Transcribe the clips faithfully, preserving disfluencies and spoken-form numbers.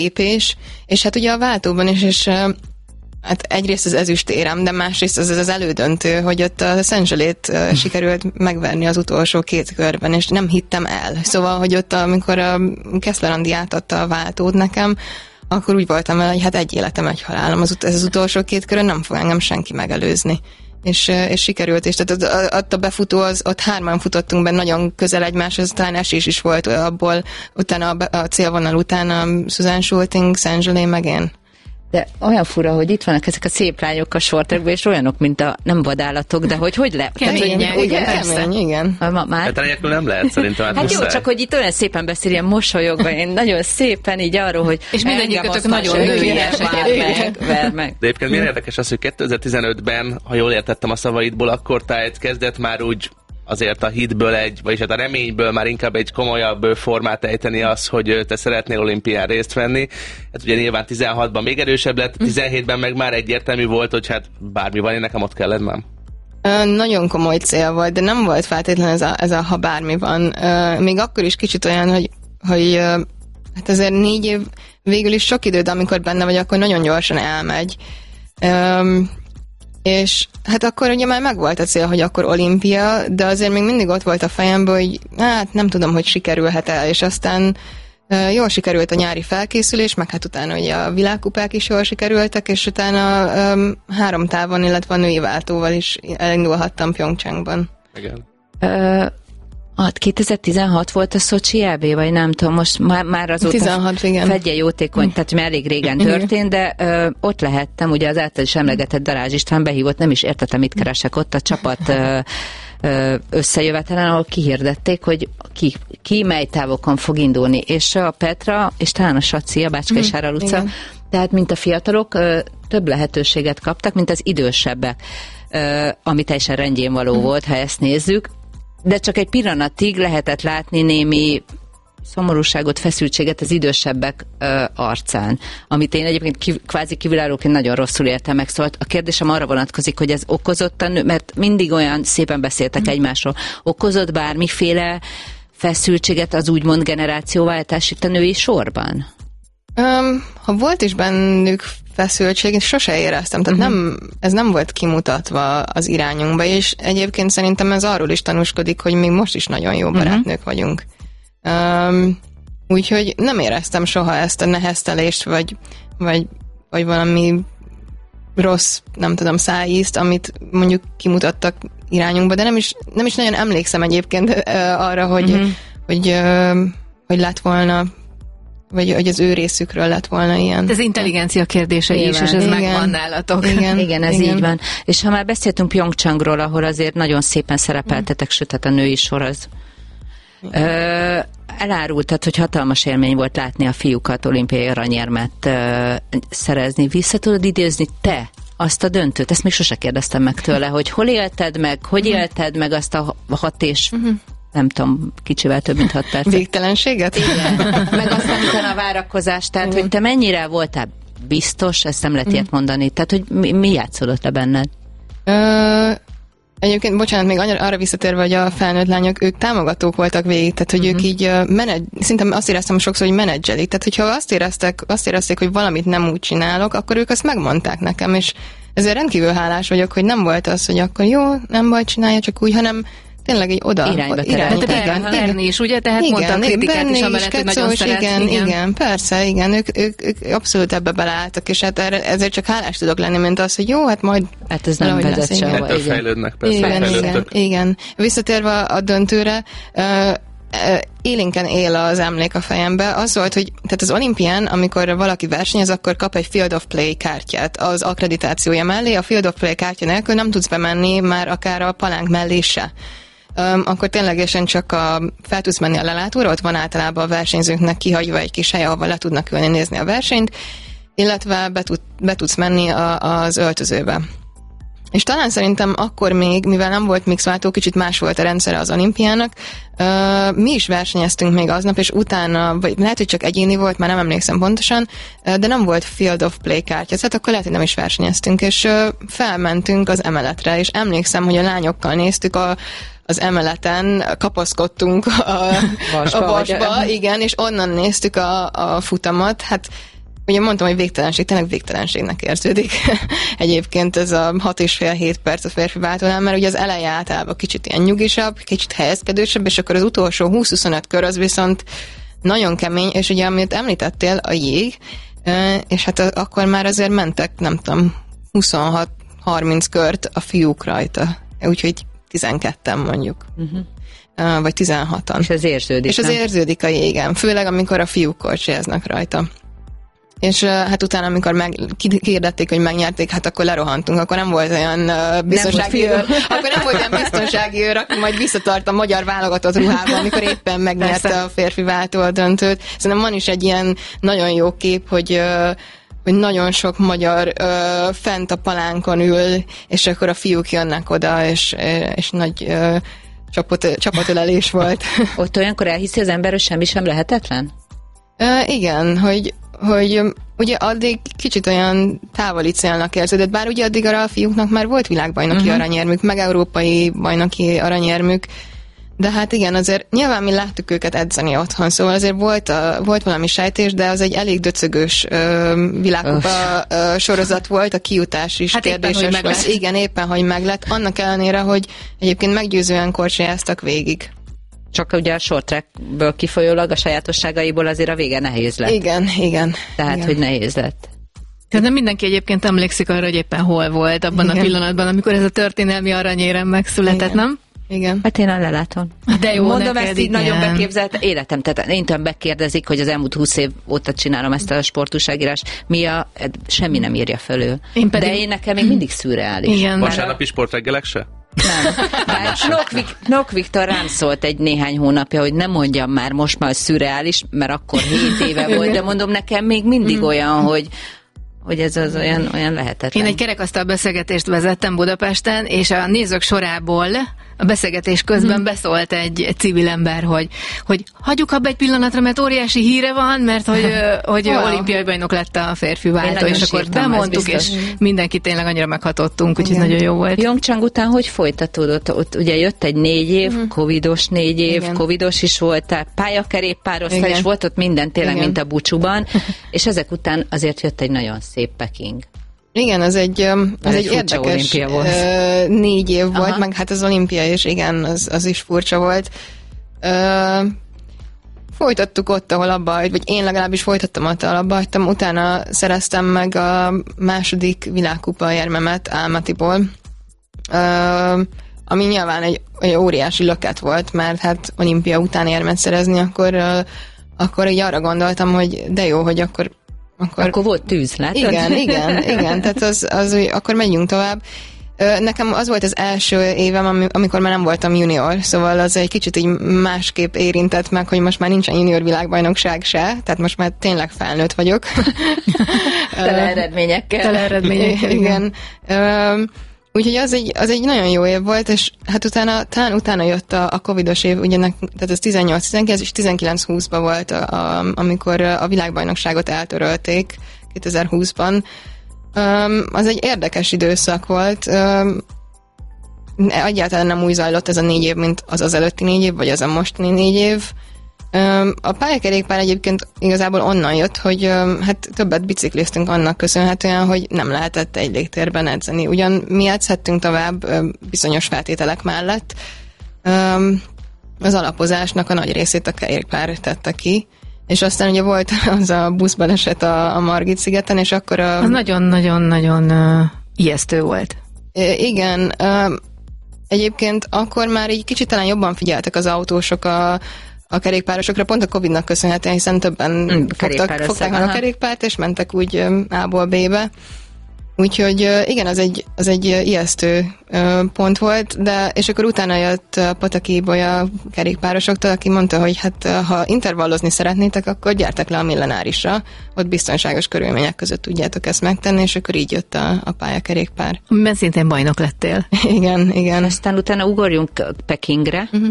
lépés, és hát ugye a váltóban is, és hát egyrészt az ezüstérem, de másrészt az az elődöntő, hogy ott a Szent-Zsolét uh, sikerült megverni az utolsó két körben, és nem hittem el. Szóval, hogy ott, amikor a Keszler Andi átadta a váltót nekem, akkor úgy voltam vele, hogy hát egy életem, egy halálom. Az, ez az utolsó két körön nem fog engem senki megelőzni. És, és sikerült, és tehát ott a befutó, az, ott hárman futottunk be nagyon közel egymáshoz, talán esés is volt abból, utána a, a célvonal után a Susan Schulting, Szent-Zsolé meg én. De olyan fura, hogy itt vannak ezek a szép lányok a sortrekben, és olyanok, mint a nem vadállatok, de hogy hogy le... Keményen, igen, kemény, igen. Ma, már? Hát enélkül nem lehet szerintem. Hát, hát jó, csak hogy itt olyan szépen beszél, ilyen mosolyogva, én nagyon szépen így arról, hogy és mindegyikőtök nagyon nőies, meg, ver meg. De egyébként milyen érdekes az, hogy kétezer-tizenötben, ha jól értettem a szavaidból, akkor te kezdett már úgy azért a hitből egy, vagyis hát a reményből már inkább egy komolyabb formát ejteni az, hogy te szeretnél olimpián részt venni. Hát ugye nyilván tizenhatban még erősebb lett, tizenhétben meg már egyértelmű volt, hogy hát bármi van, én nekem ott kellett már. Uh, nagyon komoly cél volt, de nem volt feltétlenül ez a, ez a ha bármi van. Uh, még akkor is kicsit olyan, hogy, hogy uh, hát azért négy év végül is sok idő, de amikor benne vagy, akkor nagyon gyorsan elmegy. Um, És hát akkor ugye már megvolt a cél, hogy akkor olimpia, de azért még mindig ott volt a fejemben, hogy hát nem tudom, hogy sikerülhet el, és aztán uh, jól sikerült a nyári felkészülés, meg hát utána ugye a világkupák is jól sikerültek, és utána um, három távon, illetve a női váltóval is elindulhattam Pyeongchangban. Igen. Ö, hát kétezer-tizenhat volt a Szocsi é bé, vagy nem tudom, most már, már azóta tizenhat, igen. Fedje jótékony, tehát már elég régen történt, de ö, ott lehettem, ugye az által is emlegetett Darázs István behívott, nem is értettem, mit keresek ott a csapat ö, ö, összejövetelen, ahol kihirdették, hogy ki, ki mely távokon fog indulni, és a Petra, és talán a Saci, a Bácska és Áral utca, igen. Tehát mint a fiatalok ö, több lehetőséget kaptak, mint az idősebbek, ö, ami teljesen rendjén való mm. volt, ha ezt nézzük, de csak egy pillanatig lehetett látni némi szomorúságot, feszültséget az idősebbek ö, arcán, amit én egyébként kiv, kvázi kívülállóként nagyon rosszul éltem meg. Szóval a kérdésem arra vonatkozik, hogy ez okozottan, mert mindig olyan szépen beszéltek mm. egymásról, okozott bármiféle feszültséget az úgymond generációváltás itt a női sorban? Um, ha volt is bennük feszültség, én sose éreztem, tehát uh-huh. nem, ez nem volt kimutatva az irányunkba, és egyébként szerintem ez arról is tanúskodik, hogy még most is nagyon jó barátnők uh-huh. vagyunk. Um, úgyhogy nem éreztem soha ezt a neheztelést, vagy, vagy, vagy valami rossz, nem tudom, szájízt, amit mondjuk kimutattak irányunkba, de nem is, nem is nagyon emlékszem egyébként uh, arra, hogy, uh-huh. hogy, uh, hogy lett volna vagy hogy az ő részükről lett volna ilyen. Ez intelligencia kérdése igen, is, és ez igen, megvan nálatok. Igen, igen ez igen. így van. És ha már beszéltünk Pyeongchangról, ahol azért nagyon szépen szerepeltetek, mm. sőt, hát a női sor az. Ö, elárultad, hogy hatalmas élmény volt látni a fiúkat olimpiai aranyérmet ö, szerezni. Vissza tudod idézni te azt a döntőt? Ezt még sose kérdeztem meg tőle, hogy hol élted meg, hogy mm. élted meg azt a hat és mm. nem tudom, kicsivel több, mint hat percet. Végtelenséget? Igen. Meg aztán utána a várakozás, tehát, uh-huh. hogy te mennyire voltál biztos, ezt nem lehet uh-huh. ilyet mondani, tehát, hogy mi, mi játszódott le benned? Uh, egyébként, bocsánat, még arra visszatérve, hogy a felnőtt lányok, ők támogatók voltak végig, tehát, hogy uh-huh. ők így uh, menedz, szinte azt éreztem sokszor, hogy menedzselik, tehát, hogyha azt éreztek, azt érezték, hogy valamit nem úgy csinálok, akkor ők azt megmondták nekem, és ezért rendkívül hálás vagyok, hogy nem volt az, hogy akkor jó, nem baj, csinálja, csak úgy, hanem tényleg egy oda. Irányba terelni. Tehát Berni is, ugye? Tehát igen, mondta a kritikát is, amellett, hogy nagyon szeret. Igen, igen, igen, persze, igen, ők, ők, ők abszolút ebbe beleálltak, és hát erre, ezért csak hálás tudok lenni, mint az, hogy jó, hát majd hát ez nem vezet sehova. Ettől fejlődnek, persze. Igen, igen, igen. Visszatérve a döntőre, uh, élénken él az emlék a fejembe. Az volt, hogy tehát az olimpián, amikor valaki versenyez, akkor kap egy Field of Play kártyát az akkreditációja mellé. A Field of Play kártya nélkül nem tudsz bemenni már akár a palánk mellé se. Um, akkor ténylegesen csak a, fel tudsz menni a lelátóra, ott van általában a versenyzőknek kihagyva egy kis hely, ahol le tudnak ülni nézni a versenyt, illetve be, tud, be tudsz menni a, az öltözőbe. És talán szerintem akkor még, mivel nem volt mixváltó, kicsit más volt a rendszere az olimpiának, uh, mi is versenyeztünk még aznap, és utána, vagy lehet, hogy csak egyéni volt, már nem emlékszem pontosan, uh, de nem volt Field of Play kártya, tehát akkor lehet, hogy nem is versenyeztünk, és uh, felmentünk az emeletre, és emlékszem, hogy a lányokkal néztük a az emeleten, kapaszkodtunk a vasba, a vasba igen, és onnan néztük a, a futamot, hát ugye mondtam, hogy végtelenség, tényleg végtelenségnek érződik egyébként ez a hat és fél hét perc a férfi váltónál, mert ugye az eleje általában kicsit ilyen nyugisabb, kicsit helyezkedősebb, és akkor az utolsó húsz-huszonöt kör az viszont nagyon kemény, és ugye amit említettél, a jég, és hát akkor már azért mentek, nem tudom, huszonhat harminc kört a fiúk rajta, úgyhogy tizenketten mondjuk. Uh-huh. Vagy tizenhatan. És ez érződik, És ez érződik a jégen, főleg amikor a fiúk korcsáznak rajta. És uh, hát utána, amikor meg, kihirdették, hogy megnyerték, hát akkor lerohantunk, akkor nem volt olyan uh, biztonsági őr, akkor nem volt olyan biztonsági őr, aki majd visszatart a magyar válogatott ruhában, amikor éppen megnyerte Persze. a férfi váltó a döntőt. Szerintem van is egy ilyen nagyon jó kép, hogy uh, hogy nagyon sok magyar uh, fent a palánkon ül, és akkor a fiúk jönnek oda, és, és nagy uh, csapat, csapatölelés volt. Ott olyankor elhiszi az ember, hogy semmi sem lehetetlen? Uh, igen, hogy hogy ugye addig kicsit olyan távoli célnak érződött, bár ugye addig arra a fiúknak már volt világbajnoki uh-huh. aranyérmük, meg európai bajnoki aranyérmük, de hát igen, azért nyilván mi láttuk őket edzeni otthon, szóval azért volt, a, volt valami sejtés, de az egy elég döcögös ö, világkupa ö, sorozat volt, a kijutás is hát kérdéses éppen, volt. Igen, éppen, hogy meglett, annak ellenére, hogy egyébként meggyőzően korcsolyáztak végig. Csak ugye a short trackből kifolyólag a sajátosságaiból azért a vége nehéz lett. Igen, igen. Tehát, igen. hogy nehéz lett. Tehát nem mindenki egyébként emlékszik arra, hogy éppen hol volt abban igen. a pillanatban, amikor ez a történelmi aranyérem megszületett, igen. nem? Igen. Hát én lelátom. De jó, mondom, neked, ezt így nagyon beképzelt életem. Tehát én tudom, bekérdezik, hogy az elmúlt húsz év óta csinálom ezt a sportúságírás. Mi a... Semmi nem írja fölül. Én pedig... De én nekem még mindig szürreális. Igen. Vasárnapi sportreggelek se? Nem. Nok Viktor rám szólt egy néhány hónapja, hogy nem mondjam már, most már szürreális, mert akkor hét éve volt, de mondom, nekem még mindig olyan, hogy hogy ez az olyan, olyan lehetetlen. Én egy kerekasztal beszélgetést vezettem Budapesten, és a nézők sorából a beszélgetés közben hmm. beszólt egy civil ember, hogy, hogy hagyjuk abba egy pillanatra, mert óriási híre van, mert hogy, hogy wow. olimpiai bajnok lett a férfi váltó, és akkor bemondtuk, és mindenki tényleg annyira meghatottunk, úgyhogy nagyon jó volt. Pyeongchang után hogy folytatódott? Ott ugye jött egy négy év, hmm. covidos négy év, Igen. covidos is volt, tehát pályakerékpározta, és volt ott minden tényleg, Igen. mint a búcsúban, és ezek után azért jött egy nagyon szép Peking. Igen, az egy, az egy, egy érdekes uh, négy év Aha. volt, meg hát az olimpia is, igen, az, az is furcsa volt. Uh, folytattuk ott, ahol abba, vagy én legalábbis folytattam ott, ahol abba hagytam, utána szereztem meg a második világkupa érmemet Almatyból, uh, ami nyilván egy, egy óriási löket volt, mert hát olimpia után érmet szerezni, akkor, uh, akkor így arra gondoltam, hogy de jó, hogy akkor Akkor, akkor volt tűz, látod? Igen, igen, igen, tehát az, az, az, akkor menjünk tovább. Nekem az volt az első évem, amikor már nem voltam junior, szóval az egy kicsit így másképp érintett meg, hogy most már nincsen junior világbajnokság se, tehát most már tényleg felnőtt vagyok. Tele eredményekkel. Tele eredményekkel, igen. igen. Úgyhogy az egy, az egy nagyon jó év volt, és hát utána, talán utána jött a, a covidos év, ugye, tehát ez tizennyolc tizenkilenc és tizenkilenc húszban volt, a, a, amikor a világbajnokságot eltörölték kétezer-húszban. Um, az egy érdekes időszak volt. Um, egyáltalán nem úgy zajlott ez a négy év, mint az az előtti négy év, vagy az a mostani négy év. Um, a pályakerékpár egyébként igazából onnan jött, hogy um, hát többet bicikliztünk annak köszönhetően, hogy nem lehetett egy légtérben edzeni. Ugyan mi edzhettünk tovább um, bizonyos feltételek mellett. Um, az alapozásnak a nagy részét a kerékpár tette ki, és aztán ugye volt az a buszbaleset a, a Margit szigeten, és akkor a... Az nagyon-nagyon-nagyon uh, ijesztő volt. Igen. Uh, egyébként akkor már így kicsit talán jobban figyeltek az autósok a a kerékpárosokra, pont a Covidnak köszönhetően, hiszen többen mm, fogtak, fogták meg a kerékpárt, és mentek úgy A-ból B-be. Úgyhogy igen, az egy, az egy ijesztő pont volt, de és akkor utána jött Pataki Ibolya kerékpárosoktól, aki mondta, hogy hát ha intervallozni szeretnétek, akkor gyertek le a Millenárisra, ott biztonságos körülmények között tudjátok ezt megtenni, és akkor így jött a, a pályakerékpár. Amiben szintén bajnok lettél. Igen, igen. Aztán utána ugorjunk Pekingre, uh-huh.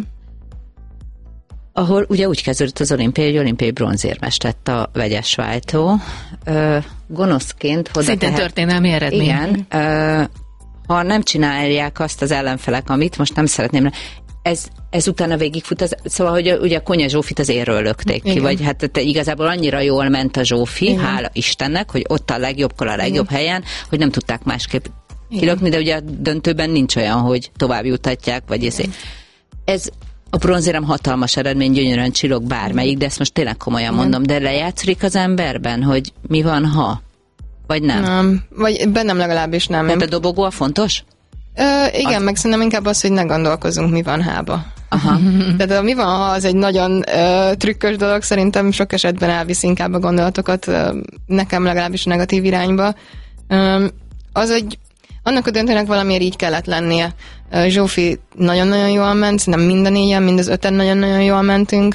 ahol ugye úgy kezdődött az olimpiai, hogy olimpiai bronzérmes lett a vegyes váltó. Ö, gonoszként... Szintén tehet, történelmi eredmény. Igen. Ö, ha nem csinálják azt az ellenfelek, amit most nem szeretném... ez, ez utána végigfut, az, szóval, hogy ugye a Konya Zsófit az érről lökték ki, Igen. vagy hát te igazából annyira jól ment a Zsófi, Igen. hála Istennek, hogy ott a legjobbkor a legjobb Igen. helyen, hogy nem tudták másképp Igen. kilökni, de ugye a döntőben nincs olyan, hogy tovább jutatják, vagy ez, ez a bronzérem hatalmas eredmény, gyönyörűen csillog bármelyik, de ezt most tényleg komolyan Igen. mondom, de lejátszik az emberben, hogy mi van, ha? Vagy nem? Nem. Vagy bennem legalábbis nem. Tehát a dobogó a fontos? Ö, igen, az... meg szerintem inkább az, hogy ne gondolkozunk, mi van hába. Aha. Tehát a mi van, ha az egy nagyon ö, trükkös dolog, szerintem sok esetben elvisz inkább a gondolatokat, ö, nekem legalábbis negatív irányba. Ö, az egy, annak a döntőnek valamiért így kellett lennie. Ö, Zsófi nagyon-nagyon jól ment, szerintem minden négyen, mind az öten nagyon-nagyon jól mentünk.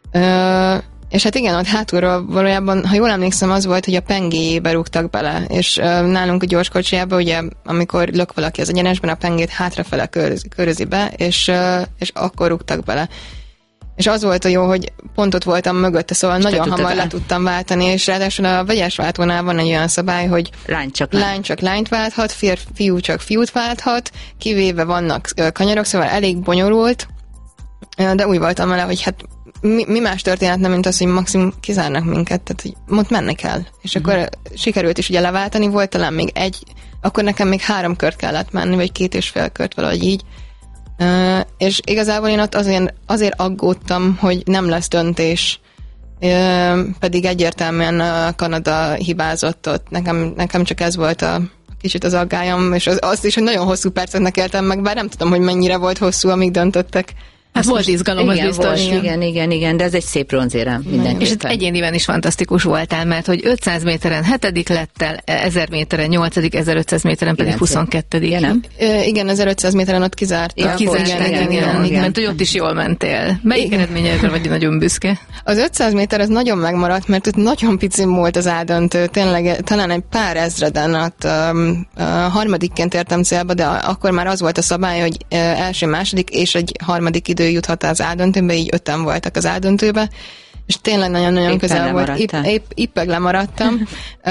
Ö, És hát igen, ott hátulról valójában, ha jól emlékszem, az volt, hogy a pengéjébe rúgtak bele, és uh, nálunk a gyorskocsiába, ugye, amikor lök valaki az egyenesben, a pengét hátrafele körözi, körözi be, és, uh, és akkor rúgtak bele. És az volt a jó, hogy pont ott voltam mögötte, szóval és nagyon hamar le tudtam váltani, és ráadásul a vegyes váltónál van egy olyan szabály, hogy lány csak, lány. lány csak lányt válthat, fiú csak fiút válthat, kivéve vannak uh, kanyarok, szóval elég bonyolult, uh, de úgy voltam vele, hogy hát Mi, mi más történetne, mint az, hogy maximum kizárnak minket, tehát hogy ott menni kell. És mm. akkor sikerült is ugye leváltani, volt talán még egy, akkor nekem még három kört kellett menni, vagy két és fél kört, valahogy így. Uh, és igazából én ott azért, azért aggódtam, hogy nem lesz döntés, uh, pedig egyértelműen a Kanada hibázott ott. Nekem, nekem csak ez volt a kicsit az aggályom, és az, azt is, hogy nagyon hosszú perceknek éltem meg, bár nem tudom, hogy mennyire volt hosszú, amíg döntöttek. Hát volt most, izgalom, igen, az biztos. Volt, igen, igen, igen, de ez egy szép bronzérem mindenképpen. És egyéniben is fantasztikus voltál, mert hogy ötszáz méteren hetedik lettel, ezer méteren nyolcadik, ezerötszáz méteren pedig huszonkettődik. Igen, nem? Ö, igen, ezerötszáz méteren ott kizártak. Ja, kizártak, igen, igen, igen, igen, igen. Mert hogy ott is jól mentél. Melyik eredményedre vagy nagyon büszke? Az ötszáz méter az nagyon megmaradt, mert ott nagyon pici volt az ádöntő, tényleg talán egy pár ezreden, ott um, uh, harmadikként értem célba, de akkor már az volt a szabály, hogy uh, első, második és egy harmadik idő juthat az ádöntőbe, így öten voltak az ádöntőbe, és tényleg nagyon-nagyon éppen közel volt. Épp, épp, éppeg lemaradtam,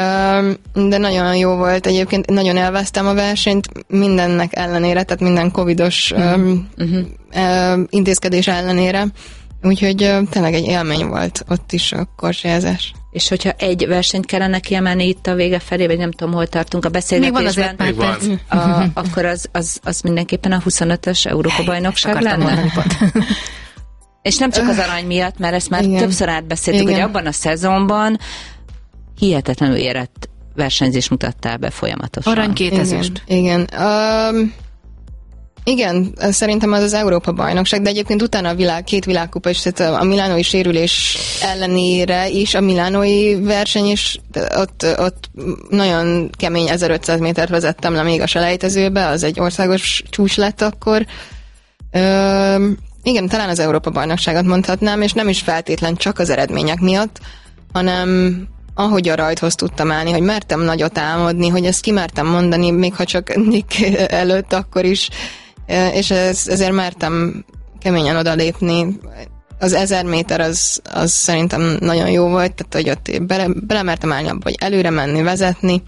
de nagyon jó volt. Egyébként nagyon élveztem a versenyt, mindennek ellenére, tehát minden covidos uh-huh. um, intézkedés ellenére. Úgyhogy tényleg egy élmény volt ott is a korsólyázás. És hogyha egy versenyt kellene kiemelni itt a vége felé, vagy nem tudom, hol tartunk a beszélgetésben, Még van azért pár perc. A, akkor az, az, az mindenképpen a huszonötös Európa-bajnokság lenne? És nem csak az arany miatt, mert ezt már igen. többször átbeszéltük, igen. hogy abban a szezonban hihetetlenül érett versenyzés mutattál be folyamatosan. Arany két ezüst. Igen. igen. Um, Igen, szerintem az az Európa-bajnokság, de egyébként utána a világ, két világkupa is, tehát a milánói sérülés ellenére is, a milánói verseny is, ott, ott nagyon kemény ezerötszáz métert vezettem le még a selejtezőbe, az egy országos csúcs lett akkor. Ö, igen, talán az Európa-bajnokságot mondhatnám, és nem is feltétlen csak az eredmények miatt, hanem ahogy a rajthoz tudtam állni, hogy mertem nagyot álmodni, hogy ezt kimertem mondani, még ha csak Nick előtt akkor is, és ez, ezért mertem keményen odalépni. Az ezer méter az, az szerintem nagyon jó volt, tehát hogy ott bele, belemertem állni abba, hogy előre menni, vezetni,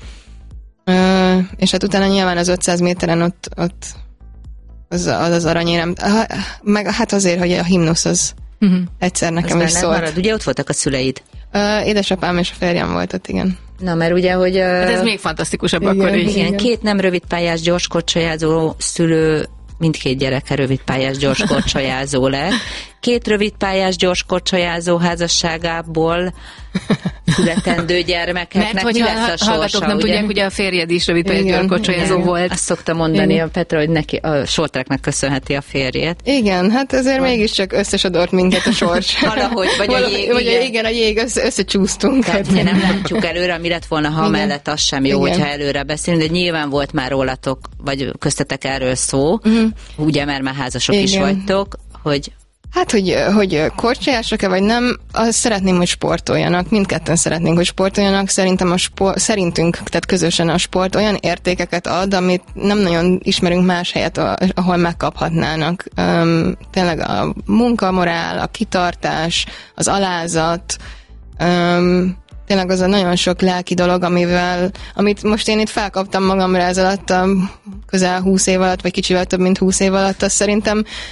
és hát utána nyilván az ötszáz méteren ott, ott az, az az aranyérem. Meg hát azért, hogy a himnusz az uh-huh. egyszer nekem is szólt. Marad. Ugye ott voltak a szüleid? Uh, édesapám és a férjem volt ott, igen. Na, mert ugye, hogy... Uh, hát ez még fantasztikusabb igen, akkor is. Igen, igen, két nem rövidpályás gyorskorcsolyázó szülő, mindkét gyereke rövidpályás gyorskorcsolyázó lett. Két rövidpályás gyorskorcsolyázó házasságából születendő gyermekeknek mert mi lesz a sorsa? Hallgatók nem ugye? tudják, hogy a férjed is rövidpályás gyorskorcsolyázó volt. Azt szokta mondani igen. a Petra, hogy neki a sortreknek köszönheti a férjét. Igen, hát ezért mégiscsak összesodort minket a sors. Valahogy, vagy Valahogy, a jég. Vagy igen. igen, a jég, össze, összecsúsztunk. Tehát hát. nem látjuk előre, mi lett volna, ha igen. mellett az sem jó, igen. hogyha előre beszélünk, de nyilván volt már rólatok, vagy köztetek erről szó, uh-huh. ugye, mert már házasok igen. is vagytok, hogy hát, hogy, hogy korcsolyások-e vagy nem, azt szeretném, hogy sportoljanak. Mindketten szeretnénk, hogy sportoljanak. Szerintem a sport, szerintünk, tehát közösen a sport olyan értékeket ad, amit nem nagyon ismerünk más helyet, ahol megkaphatnának. Um, tényleg a munkamorál, a kitartás, az alázat, um, tényleg az a nagyon sok lelki dolog, amivel, amit most én itt felkaptam magamra ez alatt a közel húsz év alatt, vagy kicsivel több, mint húsz év alatt, azt szerintem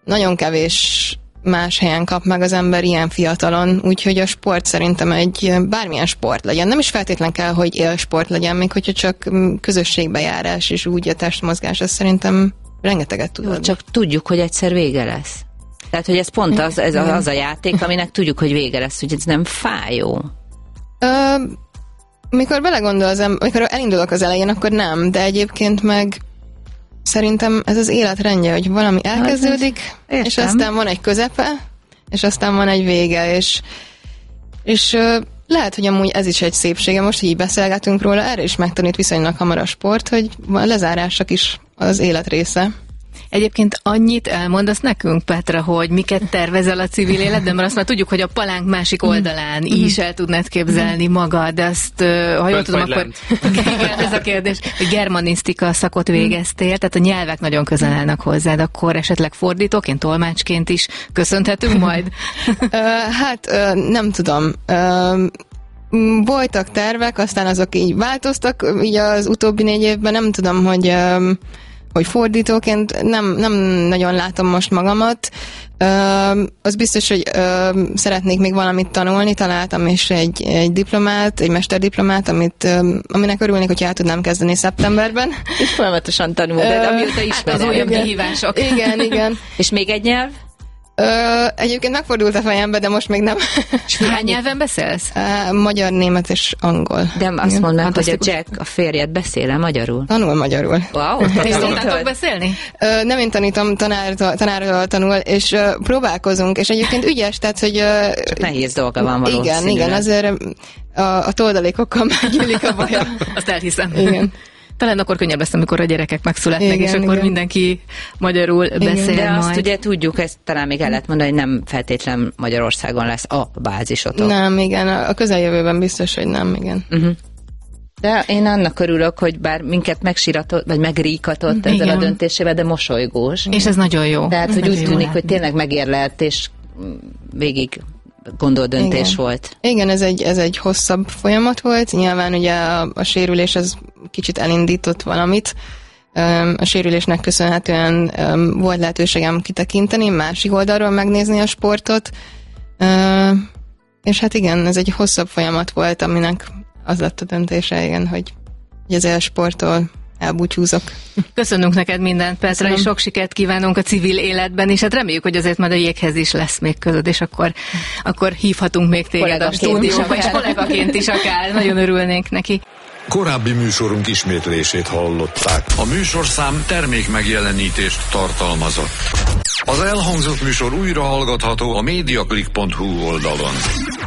nagyon kevés más helyen kap meg az ember ilyen fiatalon, úgyhogy a sport szerintem egy bármilyen sport legyen. Nem is feltétlen kell, hogy élsport legyen, még hogyha csak közösségbejárás és úgy a testmozgás, az szerintem rengeteget tud adni. Csak tudjuk, hogy egyszer vége lesz. Tehát, hogy ez pont az, ez az a játék, aminek tudjuk, hogy vége lesz, hogy ez nem fájó. Ö, mikor belegondol az ember, mikor elindulok az elején, akkor nem, de egyébként meg szerintem ez az életrendje, hogy valami elkezdődik, Értem. és aztán van egy közepe, és aztán van egy vége, és, és ö, lehet, hogy amúgy ez is egy szépsége, most így beszélgetünk róla, erre is megtanít viszonylag hamar a sport, hogy a lezárások is az élet része. Egyébként annyit elmondasz nekünk, Petra, hogy miket tervezel a civil életben, mert azt már tudjuk, hogy a palánk másik oldalán is el tudnád képzelni magad, de azt, ha jól tudom, akkor igen, ez a kérdés, hogy germanisztika szakot végeztél, tehát a nyelvek nagyon közel állnak hozzád, akkor esetleg fordítóként, tolmácsként is köszönhetünk majd? Hát nem tudom. Voltak tervek, aztán azok így változtak, így az utóbbi négy évben nem tudom, hogy hogy fordítóként nem, nem nagyon látom most magamat. Ö, az biztos, hogy ö, szeretnék még valamit tanulni, találtam is egy, egy diplomát, egy mesterdiplomát, amit, ö, aminek örülnék, hogy el tudnám kezdeni szeptemberben. És folyamatosan tanul, de amióta ismered. Az újabb kihívások. Igen, igen. És még egy nyelv? Ö, egyébként megfordult a fejembe, de most még nem. Hány nyelven beszélsz? Ö, magyar, német és angol. De azt mondd meg, hogy a Jack, a férjed beszél-e magyarul? Tanul magyarul. Wow, tanultatok beszélni? Ö, nem én tanítom, tanártól, tanártól tanul, és ö, próbálkozunk, és egyébként ügyes, tehát, hogy... Ö, Csak nehéz dolga van valószínűleg. Igen, igen, azért a, a toldalékokkal megnyílik a baja. Azt elhiszem. Igen. Talán akkor könnyebb lesz, amikor a gyerekek megszületnek, igen, és akkor igen. mindenki magyarul igen. beszél De majd. azt ugye tudjuk, ezt talán még el lehet mondani, hogy nem feltétlen Magyarországon lesz a bázisotok. Nem, igen, a közeljövőben biztos, hogy nem, igen. Uh-huh. De én annak örülök, hogy bár minket megsiratott, vagy megríkatott ezzel a döntésével, de mosolygós. És ez nagyon jó. Tehát, ez hogy úgy tűnik, látni. hogy tényleg megérlelt, és végig gondolt döntés igen. volt. Igen, ez egy, ez egy hosszabb folyamat volt. Nyilván ugye a, a sérülés az kicsit elindított valamit. A sérülésnek köszönhetően volt lehetőségem kitekinteni, másik oldalról megnézni a sportot. És hát igen, ez egy hosszabb folyamat volt, aminek az lett a döntése, igen, hogy, hogy az élsporttól elbúcsúzok. Köszönünk neked mindent, Petra, és sok sikert kívánunk a civil életben, és hát reméljük, hogy azért majd a jéghez is lesz még közöd, és akkor, akkor hívhatunk még téged a stúdióba, és kollégaként is akár. Nagyon örülnénk neki. Korábbi műsorunk ismétlését hallották. A műsorszám termék megjelenítést tartalmazott. Az elhangzott műsor újra hallgatható a mediaclick pont hu oldalon.